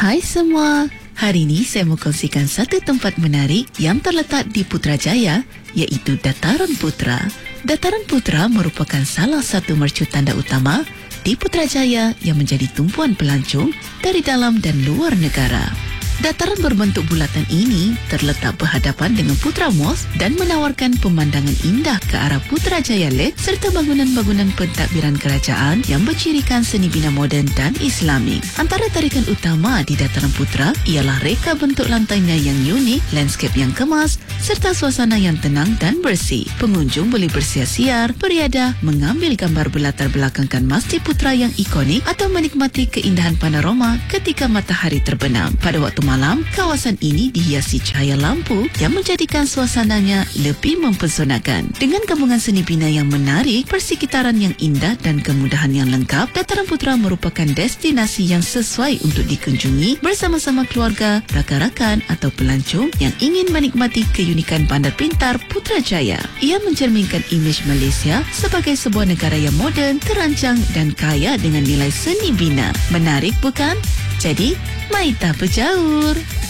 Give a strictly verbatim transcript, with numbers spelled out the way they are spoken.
Hai semua, hari ini saya mau kongsikan satu tempat menarik yang terletak di Putrajaya, iaitu Dataran Putra. Dataran Putra merupakan salah satu mercu tanda utama di Putrajaya yang menjadi tumpuan pelancong dari dalam dan luar negara. Dataran berbentuk bulatan ini terletak berhadapan dengan Putra Mosque dan menawarkan pemandangan indah ke arah Putrajaya Lake serta bangunan-bangunan pentadbiran kerajaan yang bercirikan seni bina moden dan Islamik. Antara tarikan utama di Dataran Putra ialah reka bentuk lantainya yang unik, landscape yang kemas serta suasana yang tenang dan bersih. Pengunjung boleh bersiar-siar, beriadah, mengambil gambar berlatar belakangkan Masjid Putra yang ikonik atau menikmati keindahan panorama ketika matahari terbenam. Pada waktu malam, kawasan ini dihiasi cahaya lampu yang menjadikan suasananya lebih mempesonakan. Dengan gabungan seni bina yang menarik, persekitaran yang indah dan kemudahan yang lengkap, Dataran Putra merupakan destinasi yang sesuai untuk dikunjungi bersama-sama keluarga, rakan-rakan atau pelancong yang ingin menikmati keunikan Bandar Pintar Putrajaya. Ia mencerminkan imej Malaysia sebagai sebuah negara yang moden, terancang dan kaya dengan nilai seni bina. Menarik bukan? Jadi, mari kita berjaur.